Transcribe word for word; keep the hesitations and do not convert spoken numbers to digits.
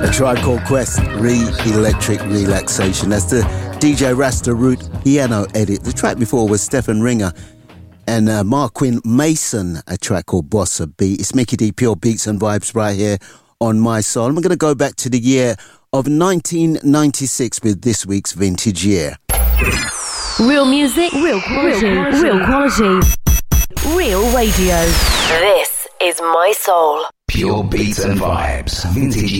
Tribe Called Quest, Re-Electric Relaxation. That's the D J Rasta Root piano edit. The track before was Stephen Ringer and uh, Marquin Mason, a track called Bossa Beat. It's Mickey D, Pure Beats and Vibes right here on My Soul. I'm going to go back to the year of nineteen ninety-six with this week's Vintage Year. Real music, real quality, real quality, real radio. This is My Soul. Pure Beats and Vibes, Vintage